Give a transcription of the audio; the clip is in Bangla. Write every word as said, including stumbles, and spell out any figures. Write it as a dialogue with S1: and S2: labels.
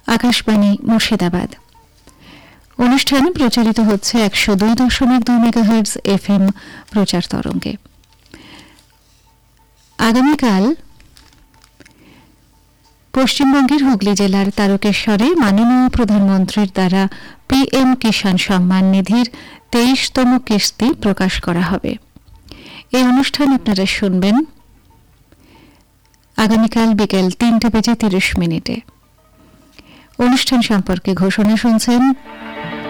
S1: আকাশবাণী মুর্শিদাবাদ। অনুষ্ঠান প্রচারিত হচ্ছে একশো দুই দশমিক দুই মেগাহার্টজ এফ এম প্রচার তরঙ্গে। আগামীকাল পশ্চিমবঙ্গের হুগলি জেলার তারকেশ্বরে মাননীয় প্রধানমন্ত্রীর দ্বারা পি এম কিষাণ সম্মান নিধির তেইশতম কিস্তি প্রকাশ করা হবে। এই অনুষ্ঠান আপনারা শুনবেন আগামীকাল বিকেল তিনটে বেজে তিরিশ মিনিটে। অনুষ্ঠান সম্পর্কে ঘোষণা শুনছেন